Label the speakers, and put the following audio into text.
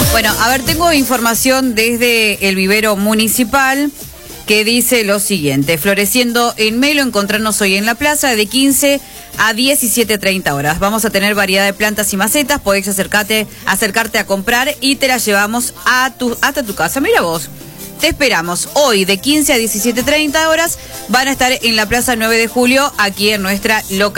Speaker 1: Bueno, a ver, tengo información desde el vivero municipal que dice lo siguiente: floreciendo en Melo, encontrarnos hoy en la plaza de 15 a 17:30 horas. Vamos a tener variedad de plantas y macetas, podés acercarte a comprar y te las llevamos hasta tu casa. Mira vos, te esperamos hoy de 15 a 17:30 horas. Van a estar en la plaza 9 de julio, aquí en nuestra localidad.